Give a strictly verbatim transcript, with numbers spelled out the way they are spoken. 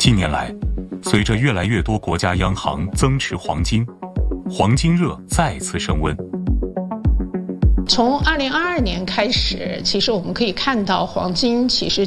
近年来，随着越来越多国家央行增持黄金，黄金热再次升温。 从二零二二年开始，其实我们可以看到黄金其实